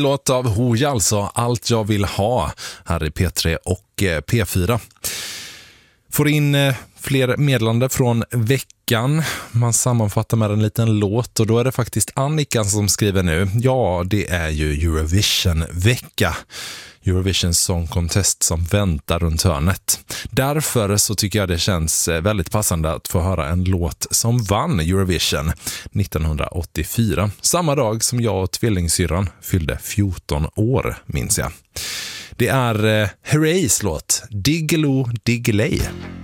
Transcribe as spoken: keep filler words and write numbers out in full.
låt av Hooja, alltså Allt jag vill ha, här i P tre och P fyra. Får in fler meddelande från veckan. Man sammanfattar med en liten låt och då är det faktiskt Annika som skriver nu. Ja, det är ju Eurovision-vecka. Eurovision Song Contest som väntar runt hörnet. Därför så tycker jag det känns väldigt passande att få höra en låt som vann Eurovision nittonhundraåttiofyra. Samma dag som jag och tvillingsyrran fyllde fjorton år, minns jag. Det är Herreys låt Diggiloo Diggiley.